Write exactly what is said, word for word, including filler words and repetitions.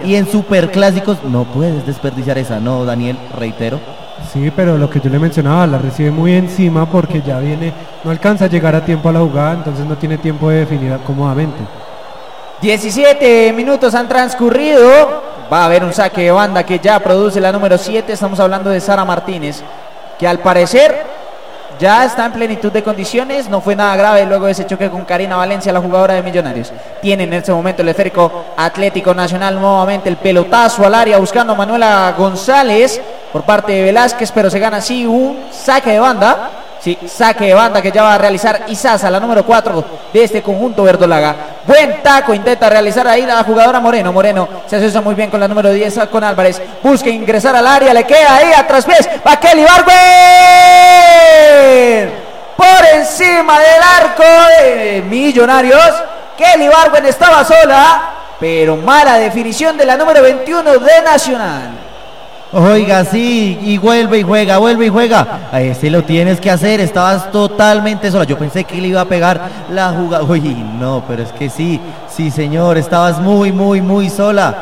y en superclásicos no puedes desperdiciar esa, ¿no, Daniel? Reitero. Sí, pero lo que yo le mencionaba, la recibe muy encima porque ya viene, no alcanza a llegar a tiempo a la jugada, entonces no tiene tiempo de definir cómodamente. diecisiete minutos han transcurrido, va a haber un saque de banda que ya produce la número siete, estamos hablando de Sara Martínez, que al parecer ya está en plenitud de condiciones, no fue nada grave luego de ese choque con Karina Valencia, la jugadora de Millonarios. Tiene en este momento el esférico Atlético Nacional nuevamente el pelotazo al área buscando a Manuela González por parte de Velázquez, pero se gana así un saque de banda. Sí, saque de banda que ya va a realizar Isaza, la número cuatro de este conjunto verdolaga. Buen taco intenta realizar ahí la jugadora Moreno. Moreno se asocia muy bien con la número diez, con Álvarez. Busca ingresar al área, le queda ahí a traspiés. Va Kelly Barwen por encima del arco de Millonarios. Kelly Barwen estaba sola, pero mala definición de la número veintiuno de Nacional. Oiga, sí, y vuelve y juega, vuelve y juega. A ese lo tienes que hacer, estabas totalmente sola. Yo pensé que le iba a pegar la jugada. Uy, no, pero es que sí, sí señor, estabas muy, muy, muy sola.